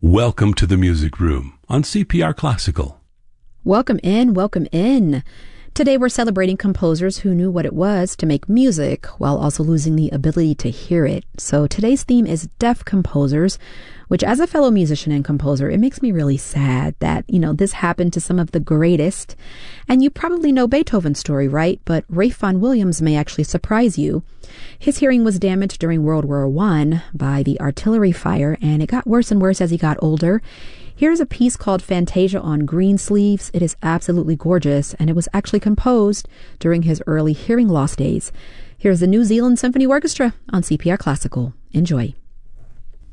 Welcome to the Music Room on CPR Classical. Welcome in, welcome in. Today we're celebrating composers who knew what it was to make music while also losing the ability to hear it. So today's theme is deaf composers, which as a fellow musician and composer, it makes me really sad that, this happened to some of the greatest. And you probably know Beethoven's story, right? But Ralph Vaughan Williams may actually surprise you. His hearing was damaged during World War I by the artillery fire, and it got worse and worse as he got older. Here's a piece called Fantasia on Green Sleeves. It is absolutely gorgeous, and it was actually composed during his early hearing loss days. Here's the New Zealand Symphony Orchestra on CPR Classical. Enjoy.